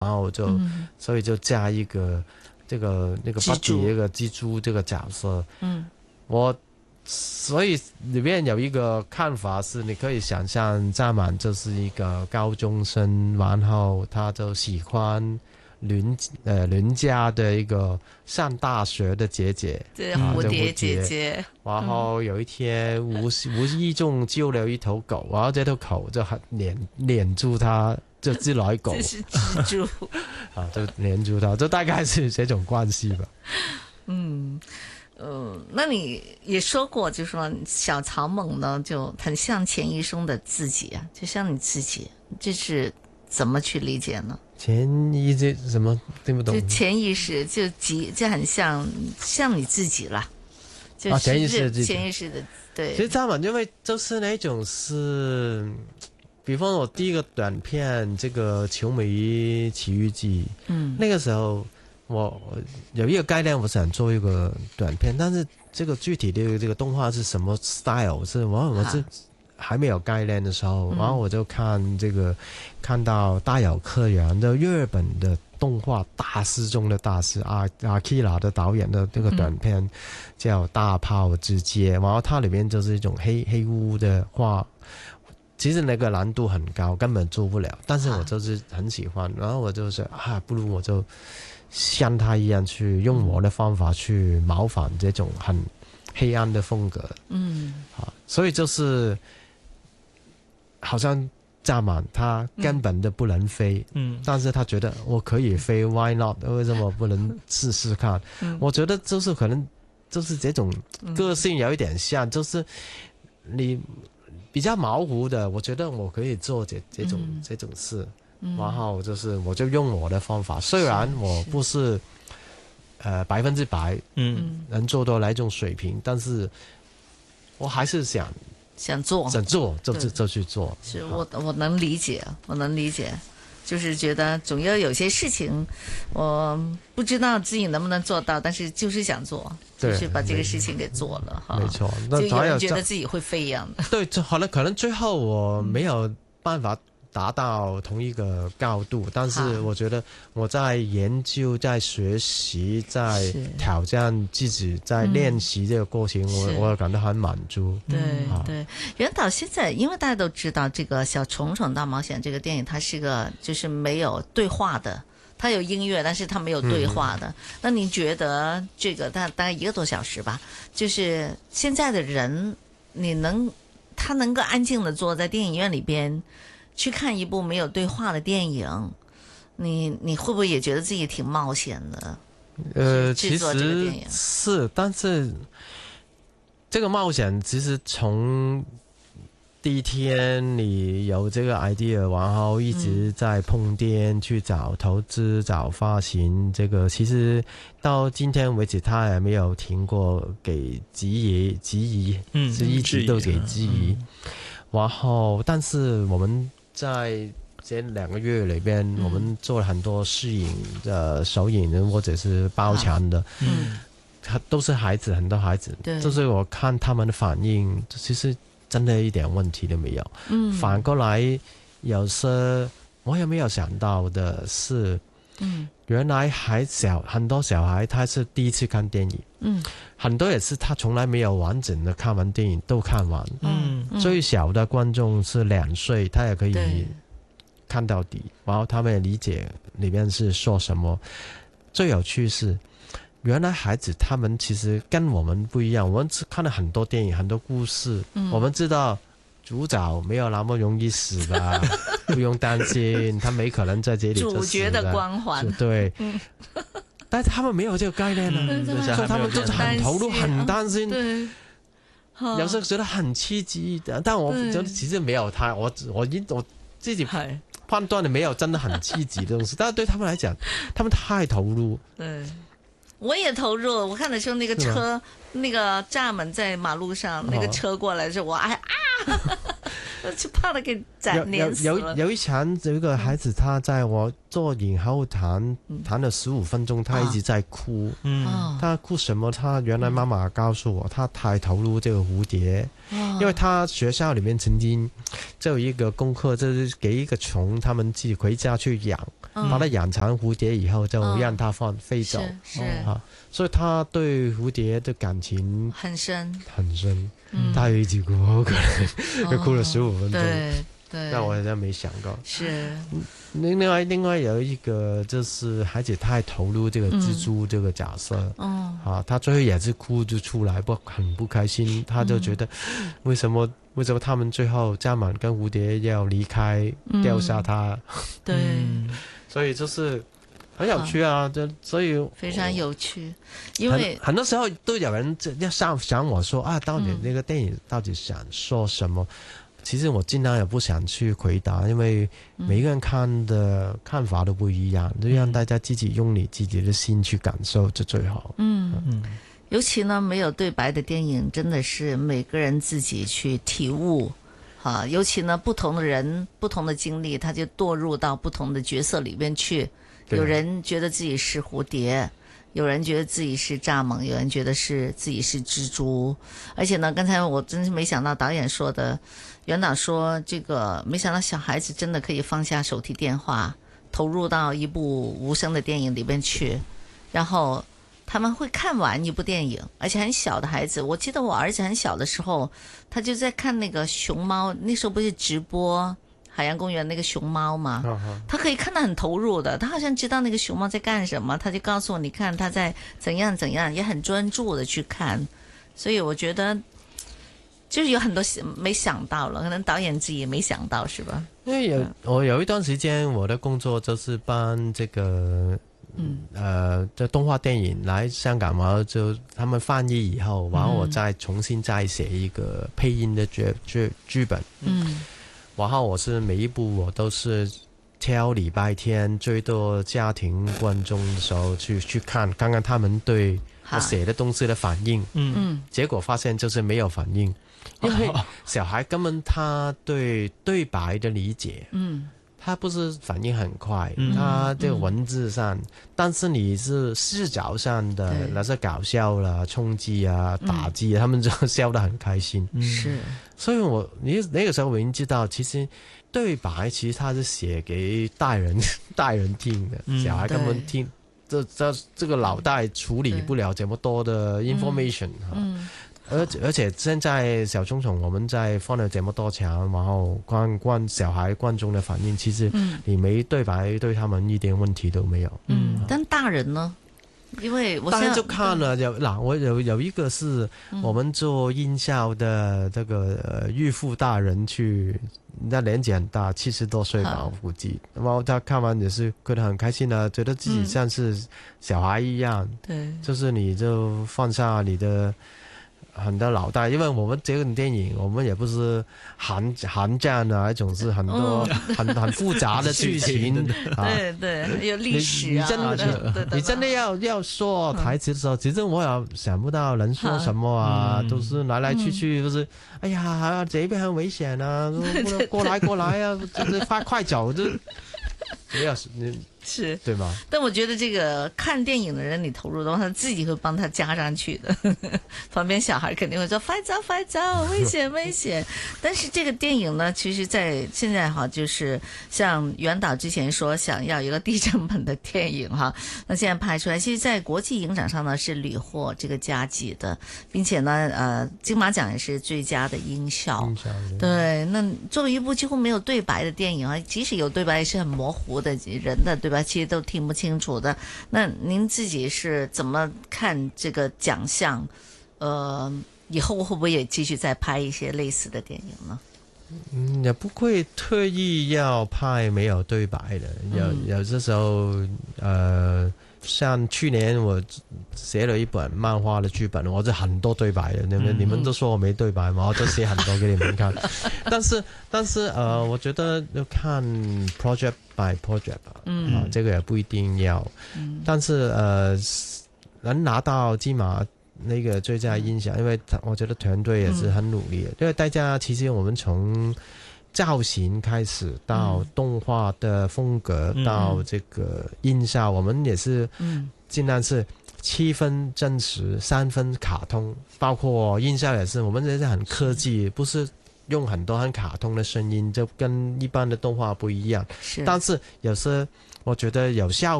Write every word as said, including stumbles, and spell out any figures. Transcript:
然后我就、嗯、所以就加一个这个那个 buddy 一个蜘蛛这个角色。嗯，我所以里面有一个看法是，你可以想象蚱蜢就是一个高中生，然后他就喜欢邻呃邻家的一个上大学的姐姐， 对，蝴蝶姐姐。 然后有一天无无意中救了一头狗，然后这头狗就很黏黏住他。就自来狗， 这是蜘蛛啊，就黏住它，就大概是这种关系吧。 嗯，呃，那你也说过，就说小草蜢呢就很像钱医生的自己啊，就像你自己，这是怎么去理解呢？ 潜意识什么听不懂？ 就潜意识就极就很像像你自己啦，就是潜意识潜意识的对。 其实蚱蜢因为就是那种是。比方我第一个短片这个球迷奇遇记，嗯，那个时候我有一个概念，我想做一个短片，但是这个具体的这个动画是什么 style 是我我是还没有概念的时候，然后我就看这个看到大有克洋的日本的动画大师中的大师阿阿基拉的导演的这个短片叫《大炮之街》，然后它里面就是一种黑黑屋的画。其实那个难度很高，根本做不了。但是我就是很喜欢，然后我就是啊，不如我就像他一样去用我的方法去模仿这种很黑暗的风格。嗯，啊，所以就是好像蚱蜢他根本的不能飞，嗯，但是他觉得我可以飞 ，Why not？ 为什么不能试试看？嗯、我觉得就是可能就是这种个性有一点像，就是你。比较模糊的，我觉得我可以做这这种、嗯、这种事，然后就是我就用我的方法，虽然我不是呃百分之百嗯能做到那种水平，但是我还是想想做想做就就就去做。 是我我能理解，我能理解。就是觉得总要有些事情我不知道自己能不能做到，但是就是想做，就是把这个事情给做了哈。 没错， 就有人觉得自己会飞一样的。 对，好了，可能最后我没有办法达到同一个高度，但是我觉得我在研究、在学习、在挑战自己、在练习这个过程，我我感到很满足。 对、嗯、对，袁导现在因为大家都知道这个《小虫虫大冒险》这个电影，它是个就是没有对话的。它有音乐，但是它没有对话的。嗯、那你觉得这个大大概一个多小时吧？就是现在的人，你能他能够安静的坐在电影院里边去看一部没有对话的电影，你你会不会也觉得自己挺冒险的？ 呃，其实是，但是这个冒险其实从第一天你有这个 idea， 然后一直在碰店去找投资、找发行，这个其实到今天为止他也没有停过给质疑，质疑是一直都给质疑。然后，但是我们在这两个月里边，我们做了很多试影的首映或者是包场的，嗯，都是孩子，很多孩子，就是我看他们的反应，其实。真的一点问题都没有。嗯，反过来有些我也没有想到的是，嗯，原来还小很多小孩他是第一次看电影，嗯，很多也是他从来没有完整的看完电影都看完，嗯，最小的观众是两岁，他也可以看到底，然后他们也理解里面是说什么。最有趣是。原来孩子他们其实跟我们不一样，我们看了很多电影很多故事、嗯、我们知道主角没有那么容易死的不用担心他没可能在这里就死主角的光环对、嗯、但是他们没有这个概念呢、嗯、所以他们就是很投入很担心，对，有时候觉得很刺激的，但我觉得其实没有他我我我自己判断的没有真的很刺激的东西但是对他们来讲他们太投入， 对，我也投入，我看的时候那个车，那个蚱蜢在马路上，那个车过来的时候，我哎啊，就怕他给斩碾死了。 有有有一场有一个孩子，他在我坐影后谈谈了十五分钟，他一直在哭。嗯，他哭什么？他原来妈妈告诉我，他太投入这个蝴蝶，因为他学校里面曾经就有一个功课，就是给一个虫，他们自己回家去养。 嗯把它养成蝴蝶以后，就让它放飞走。 是是啊，所以他对蝴蝶的感情很深， 很深。 嗯， 他有一集哭，我可能就哭了十五分钟。 对对， 但我好像没想过。 是， 另外另外有一个就是孩子太投入这个蜘蛛这个角色， 嗯， 啊，他最后也是哭就出来，不很不开心，他就觉得为什么、嗯、为什么他们最后蚱蜢跟蝴蝶要离开，掉下他？ 对、 嗯，所以就是很有趣啊，就所以非常有趣，因为很, 很多时候都有人要想想我说啊，到底那个电影到底想说什么？嗯，其实我尽量也不想去回答，因为每个人看的看法都不一样，就让大家自己用你自己的心去感受就最好。 嗯嗯，尤其呢没有对白的电影，真的是每个人自己去体悟啊。尤其呢不同的人、不同的经历，他就堕入到不同的角色里面去。有人觉得自己是蝴蝶，有人觉得自己是蚱蜢，有人觉得是自己是蜘蛛。而且呢，刚才我真是没想到导演说的。袁导说这个没想到小孩子真的可以放下手提电话，投入到一部无声的电影里边去，然后他们会看完一部电影，而且很小的孩子，我记得我儿子很小的时候，他就在看那个熊猫，那时候不是直播海洋公园那个熊猫嘛，他可以看得很投入的，他好像知道那个熊猫在干什么，他就告诉我，你看他在怎样怎样，也很专注的去看，所以我觉得就是有很多没想到了，可能导演自己也没想到，是吧？ 因为有我有一段时间，我的工作就是帮这个，嗯呃，这动画电影来香港，然后就他们翻译以后，然后我再重新再写一个配音的剧剧剧本，嗯，然后我是每一部我都是挑礼拜天最多家庭观众的时候去去看，看看他们对我写的东西的反应，嗯，结果发现就是没有反应。因为小孩根本他对对白的理解，嗯，他不是反应很快，嗯，他这个文字上，嗯，但是你是视角上的，那是搞笑啦、冲击啊、打击，嗯，他们就笑得很开心。 是， 所以我你那个时候我已經知道，其實對白其實他是寫給大人大人聽的，嗯，小孩根本聽這這這個腦袋處理不了這麼多的 information，嗯。嗯而而且現在小蟲蟲我們在放了這麼多錢，然後觀觀小孩觀眾的反應，其實你沒對白對他們一點問題都沒有。 嗯，嗯，但大人呢？因為我大人就看了，有嗱，我有有一個是我們做音效的這個呃預父大人去，那年紀很大，七十多歲吧，我估計。然後他看完也是覺得很開心啊，覺得自己像是小孩一樣。對，嗯，就是你就放下你的很多腦袋，因為我們這個電影，我們也不是寒寒戰啊，總是很多、嗯、很很複雜的劇情。 啊、對對，還有歷史啊。你真的， 你真的要要說台詞的時候，其實我也想不到能說什麼啊，嗯、都是來來去去，都、就是哎呀，這邊很危險啊，過來過來啊，就是快快走，就沒有你。 是對嗎？ 但我覺得這個看電影的人，你投入的話，他自己會幫他加上去的。旁邊小孩肯定會說快走快走，危險危險。但是這個電影呢，其實在現在哈，就是像袁導之前說想要一個低成本的電影哈，那現在拍出來，其實在國際影展上呢是屢獲這個佳績的，並且呢，呃，金馬獎也是最佳的音效。音效對，那作為一部幾乎沒有對白的電影啊，即使有對白也是很模糊的人的對。其實都聽不清楚的。那您自己是怎麼看這個獎項？呃，以後會不會也繼續再拍一些類似的電影呢？ 嗯，也不會特意要拍沒有對白的。有、嗯、有的時候，呃，像去年我寫了一本漫畫的劇本，我就很多對白的。你們、嗯、你們都說我沒對白嘛，我就寫很多給你們看。但是但是呃，我覺得要看 project by project 吧，嗯、啊，這個也不一定要。嗯、但是呃，能拿到金馬那個最佳音響，因為我覺得團隊也是很努力的。嗯、因為大家其實我們從造型開始到動畫的風格、嗯、到這個音效，我們也是盡量是七分真實，三分卡通，包括音效也是，我們也是很科技，不是用很多很卡通的声音，就跟一般的动画不一样。 是， 但是有时我觉得有效